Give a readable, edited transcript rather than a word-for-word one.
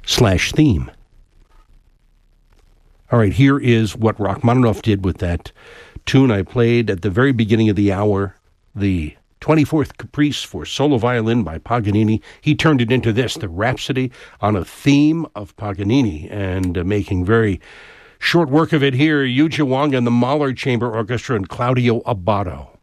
/theme. All right, here is what Rachmaninoff did with that tune I played at the very beginning of the hour, the 24th Caprice for solo violin by Paganini. He turned it into this, the Rhapsody on a theme of Paganini, and making very short work of it here, Yuja Wang and the Mahler Chamber Orchestra and Claudio Abbado.